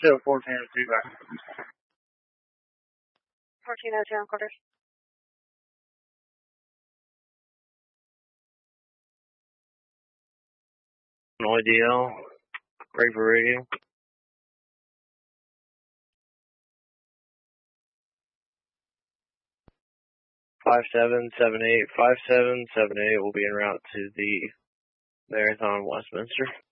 show 1402 back. 1402 on quarters. NOIDL, ready for radio. 5778 5778 will be en route to the Marathon Westminster.